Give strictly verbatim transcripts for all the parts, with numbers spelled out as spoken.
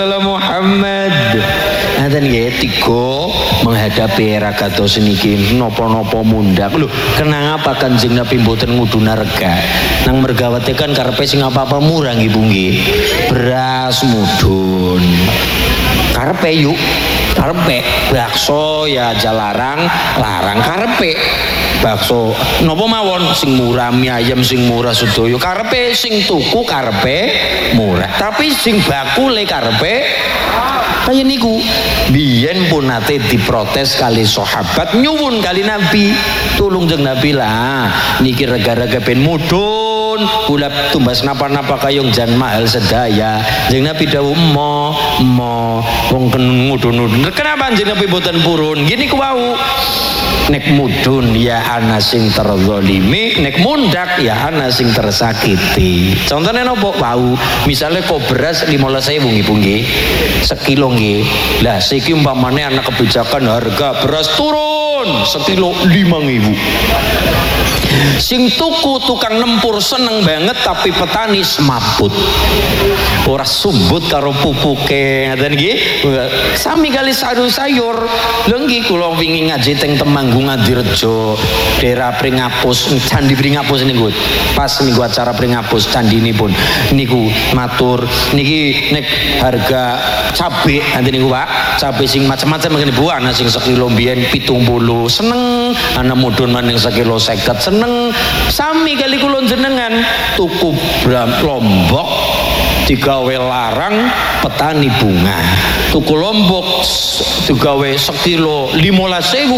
Muhammad. Ngaten nggih tiga menghadapi era kados niki napa-napa mundhak. Lho, kenang apa Kanjeng Nabi mboten nguduna rega. Nang mergawate kan karepe sing apa-apa murah nggih Bu nggih. Beras mudhun. Karepe yuk, karepe bakso ya jalarang, larang karepe. Bakso napa mawon sing murah, mie ayam sing murah sedaya karepe, sing tuku karepe murah, tapi sing bakule karepe kaya niku. Biyen pun nate diprotes kali sahabat, nyuwun kali Nabi, tulung jeung Nabi lah niki rega-rega ben mudhun, kula tumbas napa-napa kayong jan mahal sedaya. Jeung Nabi dawuh mo mo wong mudhun-mudhun. Kenapa jeneng Nabi boten purun? Gini ku wau. Nek mudhun ya ana sing terzalimi, nek mundak ya ana sing tersakiti. Contohnya nopo wau, misalnya kok beras lima belas ribu nggih Bu nggih. Sekilo nggih. Lah saiki umpamane ana kebijakan harga beras turun sekilo lima ribu. Sing tuku tukang nempur seneng banget, tapi petani semaput. Ora sumbut karo pupuke ngaten nggih. Sami kali sayur-sayur. Lho nggih kula wingi ngaji teng Temanggung Ngadirejo, daerah Pringapus, Candi Pringapus niku. Pas niku acara Pringapus candinipun niku matur niki nek harga cabe nanti niku Pak, cabe sing macam-macam ngene Bu, ana sing sekilo mbiyen pitung puluh seneng, ana mudhun maning sekilo seket seneng. Sami kali kula jenengan tuku bram Lombok digawe larang petani bunga, tuku Lombok digawe sekilo lima belas ribu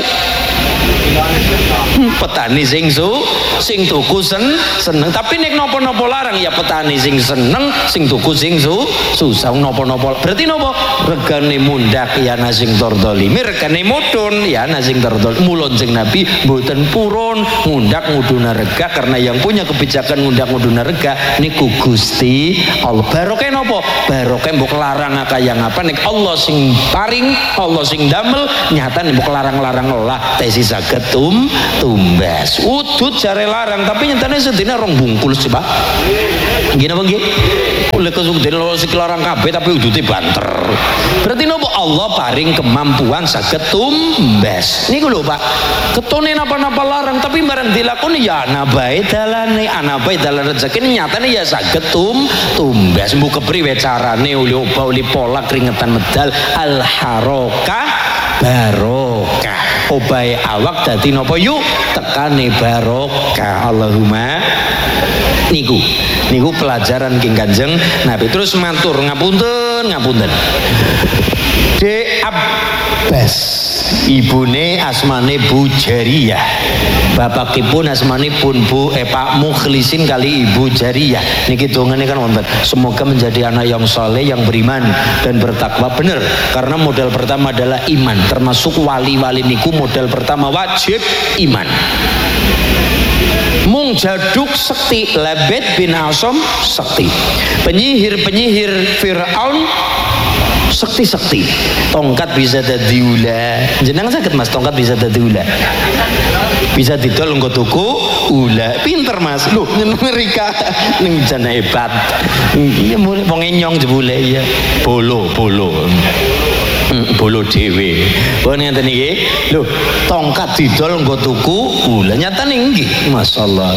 petani sing su sing tuku sen seneng. Tapi nek nopo-nopo larang ya petani sing seneng, sing tuku sing su susah nopo-nopo. Berarti nopo regane mundak ya ana sing tordolimi, regane mudhun ya ana sing tordol. Mulon jeung Nabi mboten purun ngundak nguduna rega, karena yang punya kebijakan ngundak nguduna rega niku Gusti Allah. Barokah nopo? Barokah mbok larang kaya ngapa nek Allah sing paring, Allah sing damel, nyata mbok larang-larang lah tesi saged tum tumbas. Udut jare larang tapi nyatane sedina rong bungkul sih Pak. Nggih napa nggih? Oleh kesukdene loro sik larang kabeh tapi udute banter. Berarti nopo Allah paring kemampuan saged tumbas. Niku lho Pak. Ketone napa-napa larang tapi bareng dilakoni ya ana bae dalane, ana bae dalan rezeki nyatane ya saged tum tumbas. Mbok kepriwe carane uli oba uli pola keringetan medal al harokah barokah. Obahe awak dadi napa yuk tekane barokah. Allahumma niku niku pelajaran king Kanjeng Nabi. Terus matur ngapunten ngapunten De Abbas ibune asmane Bu Jariyah, bapakipun asmanipun Bu eh Pak Mukhlisin kali Ibu Jariyah. Niki dongane kan wonten, semoga menjadi anak yang saleh, yang beriman dan bertakwa bener. Karena modal pertama adalah iman. Termasuk wali-wali niku modal pertama wajib iman. Mung jaduk sekti Labid bin Asom sekti, penyihir-penyihir Fir'aun sekti-sekti. Tongkat bisa dadi ula. Jenengan sakit Mas, tongkat bisa dadi ula. Bisa didol engko tuku ula. Pinter Mas. Loh, Amerika ning jana hebat. Iki wong nyong jebule ya. Bolo, bolo. Bolo dhewe. Pun ngeten iki. Lho, tongkat didol engko tuku ula. Nyatane nggih, masyaallah.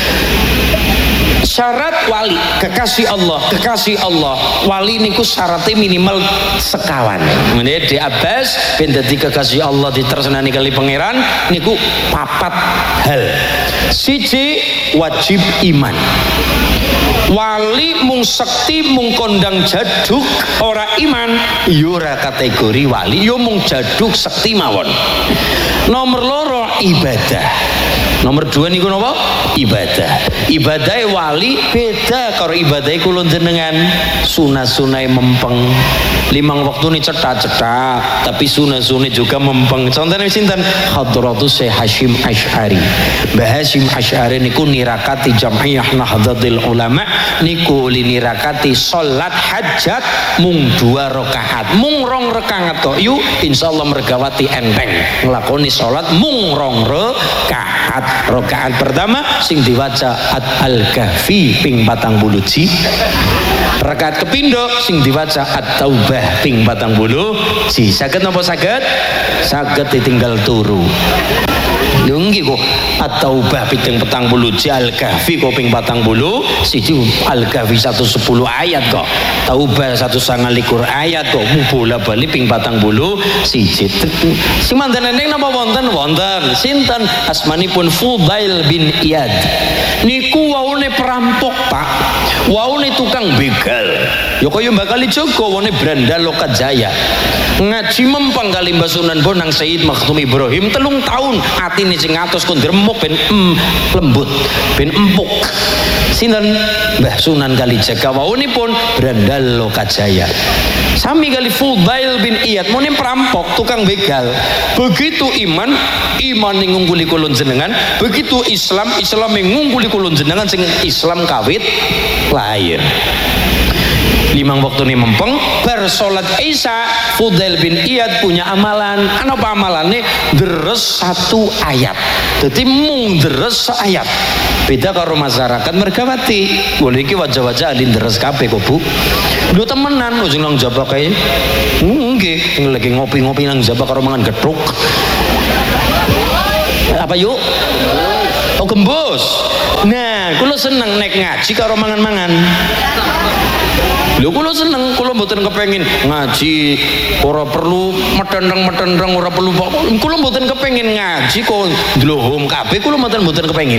Syarat wali kekasih Allah, kekasih Allah wali niku syaratnya minimal sekawan. Meneh Di Abbas ben dadi kekasih Allah ditersenani kali pangeran niku papat hal. Siji wajib iman. Wali mung sekti mung kondang jaduk ora iman ya ora kategori wali, ya mung jaduk sekti mawon. Nomor loro ibadah. Nomor dua niku napa? Ibadah. Ibadah wali beda karo ibadah kula jenengan. Sunah-sunah mempeng. Limang waktu ini cetak-cetak, tapi sunah-sunah juga mempeng. Contohnya sinten? Hadratus Syekh Hasyim Asy'ari. Mbah Hasyim Asy'ari niku nirakati Jam'iyah Nahdlatul Ulama niku nirakati salat hajat mung dua rakaat. Mung rong rakaat to. Yu insyaallah mergawati enteng nglakoni salat mung rong rakaat. Rakaat pertama sing diwaca Al-Kahfi ping patang puluh ji. Rakaat kepindho sing diwaca At-Taubah ping patang puluh si saged napa saged saged ditinggal turu. Lho nggih kok At-Taubah pitung petang puluh Al-Kahfi kok ping patang puluh siji Al-Kahfi seratus sepuluh ayat kok Taubah seratus sembilan puluh ayat kok bola bali ping patang puluh siji sing mandanane napa wonten wonten sinten asmanipun Fudail bin Iyad niku waune perampok Pak waune tukang begal ya kaya Mbak Kali Jogo waune Brandal Lokajaya ngaji mempang kali Mbah Sunan Bonang Sayyid Makhtum Ibrahim telung tahun atine sing atos kon dremuk ben em, lembut ben empuk sinten Mbah Sunan Kalijaga waunipun Brandal Lokajaya sami kali Fudail bin Iyad mune perampok tukang begal begitu iman iman ning ngungkuli kula jenengan begitu Islam Islam ning ngungkuli kula jenengan sing Islam kawit lahir limang waktu ini mempeng bar salat Isya Fudail bin Iyad punya amalan apa amalannya deres satu ayat jadi mung deres ayat beda karo masyarakat Mergawati boleh iki wajah-wajah alin deres kabeh kok Bu lu temenan ujung nang jaba kae nggih lagi ngopi-ngopi nang jaba karo mangan gethuk apa yuk oh gembus nah kula seneng nek ngaji karo mangan-mangan lho kula seneng kula mboten kepengin ngaji ora perlu metendeng-metendeng ora perlu kula mboten kepengin ngaji kok ndlohom kabeh kula mboten mboten kepengin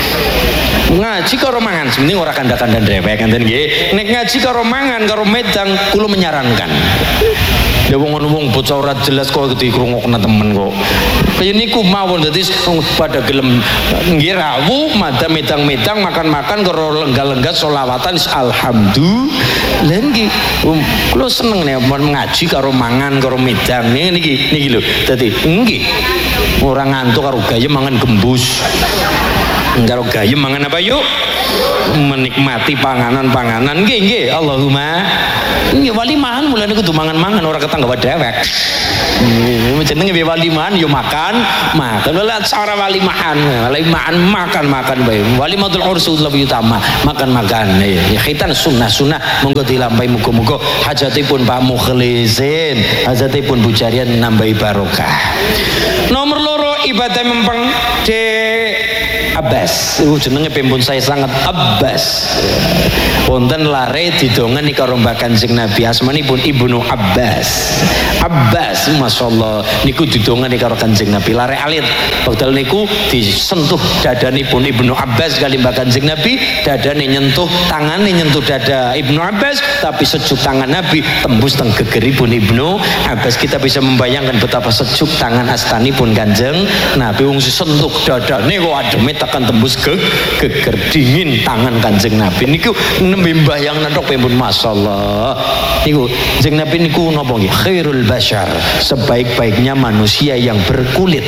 ngaji karo mangan sebenarnya ora kanda-kanda dhewek ngenten nggih nek ngaji karo mangan karo medang kula menyarankan ya wong wong bocah ora jelas kok dikrungokna temen kok kaya niku mawon dadi pada gelem nggih rawuh madang medang-medang makan-makan karo lenggah-lenggah selawatan alhamdulillah nggih kula seneng nek ngaji karo mangan karo medang niki niki lho dadi nggih ora ngantuk karo gayem mangan gembus karo gayem mangan apa yuk menikmati panganan-panganan nggih nggih Allahumma nggih walimahan mulane kudu mangan-mangan ora ketanggawa dewek jenenge walimahan yo makan makan lha cara walimahan walimahan makan-makan bae walimatul ursul lebih utama makan-makan ya khitan sunnah-sunnah monggo dilampahi muga-muga hajatipun Pak Mukhlisin hajatipun Bu Jarian nambahi barokah nomor loro ibadah mempeng de Abbas, itu jenenge pimpun saya sangat Abbas. Wonten lare didongani karo Mbah Kanjeng Nabi asmanipun Ibnu Abbas. Abbas, masyaallah niku didongani karo Kanjeng Nabi. Lare alit, padahal niku disentuh dadanipun Ibnu Abbas kali Mbah Kanjeng Nabi, dadane nyentuh tangane nyentuh dada Ibnu Abbas, tapi sejuk tangan Nabi tembus teng gegeripun Ibnu Abbas. Kita bisa membayangkan betapa sejuk tangan astanipun Kanjeng Nabi wong sentuh dadane kok ademe akan tembus ke geger dingin tangan Kanjeng Nabi niku nembe mbayang nentok pun masyaallah niku Kanjeng Nabi niku napa nggih khairul bashar sebaik-baiknya manusia yang berkulit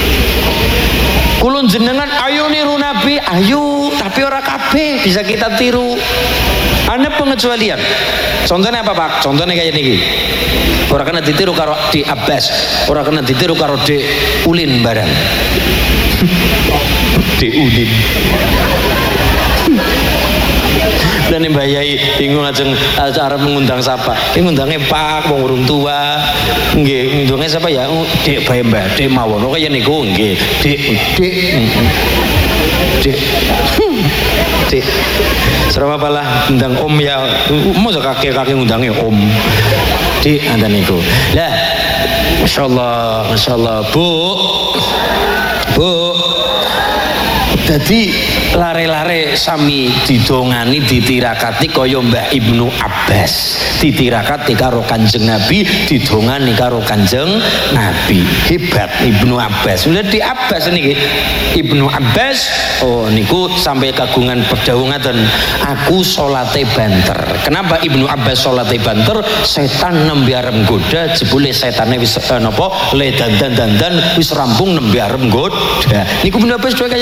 kulun jenengan ayo niru Nabi ayo tapi ora kabeh bisa kita tiru ada pengecualian contohnya apa Pak contohnya kayak niki ora kena ditiru karo di Abbas ora kena ditiru karo di Ulin barang di Udin dan Mbak Yai bingung ajeng cara mengundang siapa ini ngundangnya Pak wong urung tua nggih ngundangnya siapa ya Dek bae Mbak Dek mawon kaya niku nggih Dek Dek Dek Dek serama apalah undang Om ya masa kakek-kakek ngundangnya Om Dek ada niku lah masyaallah masyaallah Bu Bu jadi lare-lare sami didongani ditirakati kaya Mbah Ibnu Abbas ditirakati karo Kanjeng Nabi didongani karo Kanjeng Nabi hebat Ibnu Abbas sudah di Abbas niki Ibnu Abbas oh niku sampai kagungan pedawungan aku salate banter kenapa Ibnu Abbas salate banter setan nembe arep nggoda jebule setane wis napa le dandan-dandan wis rampung nembe arep nggoda niku Ibnu Abbas dhewe kaya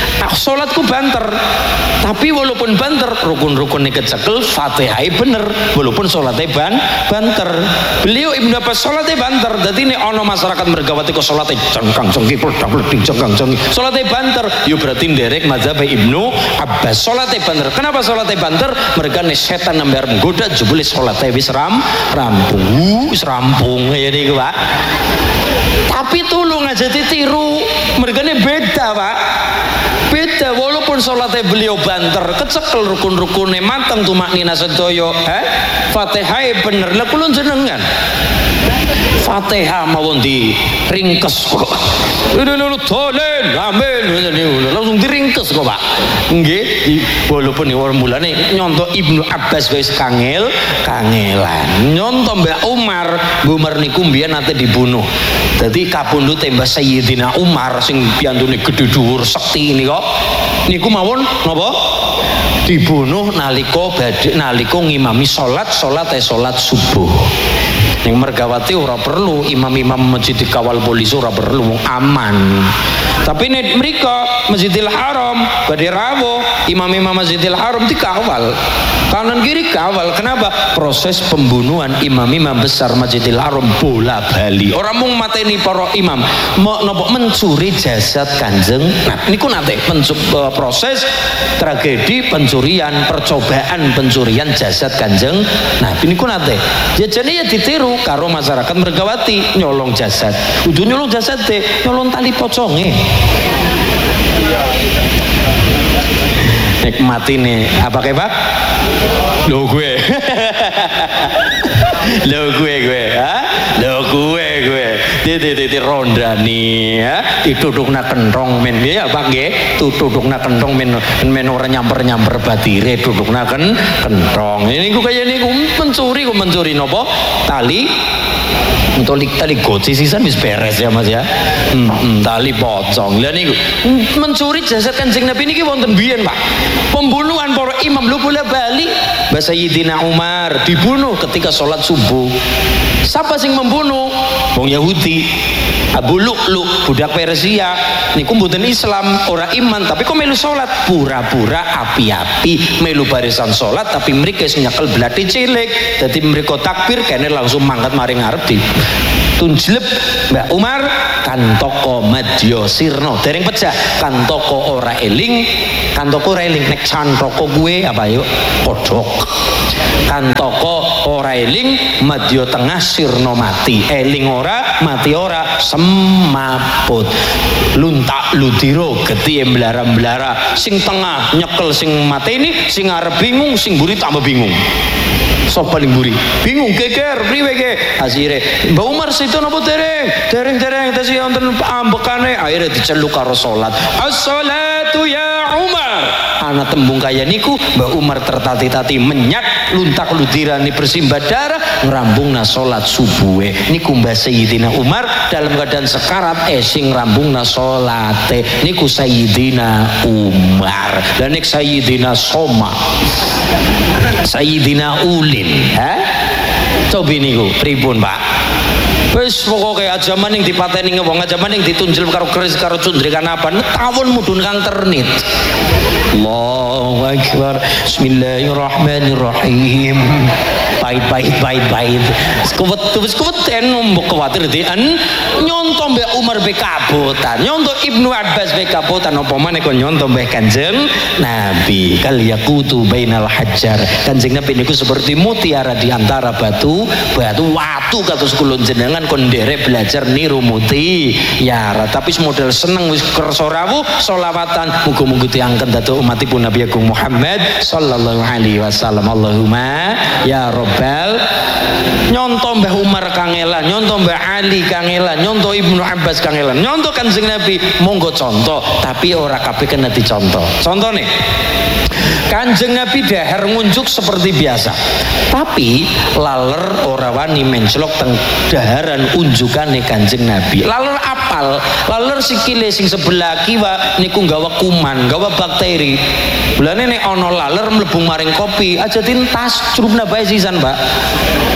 salatku banter. Tapi walaupun banter, rukun-rukunnya kecekel, Fatihah bener. Walaupun salatnya ban banter. Beliau Ibnu Abbas salatnya banter. Jadi ini ono masyarakat mergawati kok salatnya jengkang jengki, peledak peledik jengkang jengki. Salatnya banter. Yo berarti derek mazhab Ibnu Abbas. Salatnya banter. Kenapa salatnya banter? Mereka nih setan nembar menggoda jebule salatnya wis ram rampung, wis rampung ya niku, Pak. Tapi tulung aja ditiru. Mereka nih beda, Pak. Beda, walaupun sholatnya beliau banter, kecekel rukun-rukunnya matang tumak nina sedoyo, eh? Fatihah bener, lah kulun jenengan Fatihah mawon di ringkes kok. Ini lalu tolen, amin, langsung diringkes kok, Pak. Nggih, walaupun ini orang mulanya nyontoh Ibnu Abbas wis kangel, kangelan. Nyontoh Mbak Umar, Mbak Umar niku mbiyen nate dibunuh. Jadi kapundhut Mbah Sayyidina Umar sing piyantune gedhe dhuwur sekti ini kok. Niku mawon napa? Dibunuh nalika badhe nalika ngimami salat, salat e salat subuh. Yang mergawati ora perlu imam-imam masjid dikawal polisi, ora perlu aman. Tapi nek mereka Masjidil Haram badhe rawuh, imam-imam Masjidil Haram dikawal. Kanan kiri kawal. Kenapa? Proses pembunuhan imam-imam besar Masjidil Haram bola bali. Orang mung mateni para imam, napa mencuri jasad Kanjeng. Nah, niku nate proses tragedi pencurian, percobaan pencurian jasad Kanjeng. Nah, niku nate. Jajane ya ditiru karo masyarakat mergawati nyolong jasad. Udah nyolong jasad deh, nyolong tali poconge. Nikmati nih, apa kayak Pak? Lo gue, lo gue gue, ha? Lo gue gue, titi titi ronda nih, ya? Dituduk nak kentong men, ya Pak G? Tutuduk nak kentong men, men orang nyamper nyamper batire, tuduk nak ken kentong. Ini gue kayak ini gue mencuri, gue mencuri nopo tali. Untuk tali goci sisan wis beres ya Mas ya. Hmm, hmm, tali pocong. Lah niku mencuri jasad Kanjeng Nabi niki wonten biyen, Pak. Pembunuhan para imam lho bola bali. Mbah Sayyidina Umar dibunuh ketika sholat subuh. Siapa sing membunuh? Wong Yahudi. Abu Lu'lu, budak Persia. Niku mboten Islam, ora iman, tapi kok melu salat pura-pura api-api, melu barisan salat tapi mriki wis nyekel blati cilik. Dadi mriko takbir kene langsung mangkat maring ngarep di tunjleb Mbak Umar kan toko madya sirna dereng pecah kan toko ora eling kan toko ora eling nek cantoko gue apa yuk kodok kan toko ora eling madya tengah sirna mati eling ora mati ora semaput luntak ludiro geti mblara-mblara sing tengah nyekel sing mati ini sing arep bingung sing mburi tambah bingung. Sop paling buri bingung geger priwe ge asire Mbak Umar situ napa dereng dereng dereng tesi wonten ambekane akhire diceluk karo salat as-salatu ya Umar ana tembung kaya niku Mbak Umar tertati-tati menyak luntak ludirane bersimbah darah ngrambungna salat subuhe niku Mbah Sayyidina Umar dalam keadaan sekarat eh sing ngrambungna salate niku Sayyidina Umar dan nek Sayyidina Soma Sayyidina Ulin ha coba niku pripun Pak wis pokoke ajaman yang dipateni wong ajaman yang ditunjil karo keris karo cundrikan apa tawon mudun kang ternit Allahu Akbar Bismillahirrahmanirrahim pahit pahit pahit pahit kuwet wis kuweten mbok kuwatir dian nyonto Mbak Umar be kabotan nyonto Ibnu Abbas be kabotan apa maneh kok nyonto Mbah Kanjeng Nabi kal yaqutu bainal hajar Kanjeng Nabi niku seperti mutiara di antara batu batu watu kados kula jenengan kon nderek belajar niru mutiara tapi model seneng wis kersa rawuh selawatan muga-muga diangkat dadi umatipun Nabi Agung Muhammad sallallahu alaihi wasallam Allahumma ya Rabbal nyonto Mbah Umar kangelan nyonto Mbah Ali kangelan nyonto Ibnu Abbas kangelan nyonto Kanjeng Nabi monggo contoh tapi ora kabeh kena dicontoh contone Kanjeng Nabi dahar ngunjuk seperti biasa tapi laler ora wani menclok teng daharan unjukane Kanjeng Nabi laler apal laler sikile sing sebelah kiwa niku nggawa kuman nggawa bakteri bulane nek ana laler mlebu maring kopi aja tintas curupna bae sisan Pak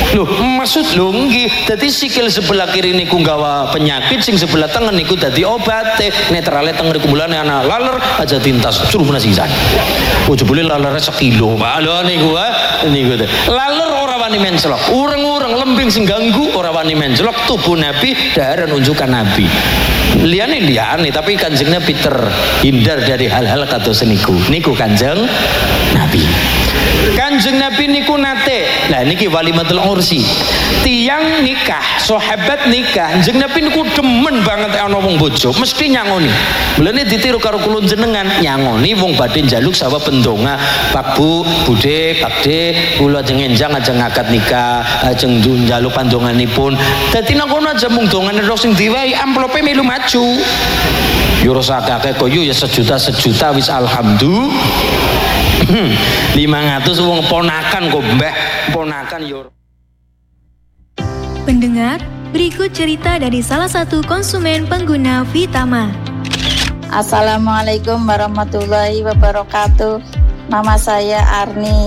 Loh, maksud lho nggih, dadi sikil sebelah kiri niku nggawa penyakit, sing sebelah tengen niku dadi obate. Netrale tengen niku mulane ana laler aja tintas suruh menasisan. Oh jebule lalere sekilo. Pak lho niku ha, niku. Laler ora wani menclok. Ureng-ureng lembing sing ganggu ora wani menclok, tubuh Nabi daharan unjukan Nabi. Liane liane tapi Kanjeng Nabi terhindar dari hal-hal kados niku. Niku Kanjeng Nabi. Kanjeng Nabi niku nate, lah niki walimatul ursi. Tiang nikah, sahabat nikah, Kanjeng Nabi niku demen banget ana wong bojo, mesti nyangoni. Mulane ditiru karo kula jenengan, nyangoni wong badhe njaluk sawa pendonga, Pak Bu, Bude, Pakde, kula ajeng enjang ajeng akad nikah, ajeng njaluk pandonganipun. Dadi nang kono aja mung dongane tok sing diwai, amplope melu maju. Yo rasa akeh koyo ya sejuta-sejuta wis alhamdulillah. lima ratus wong ponakan kok mbah, ponakan yo. Pendengar, berikut cerita dari salah satu konsumen pengguna Vitama. Assalamualaikum warahmatullahi wabarakatuh. Nama saya Arni.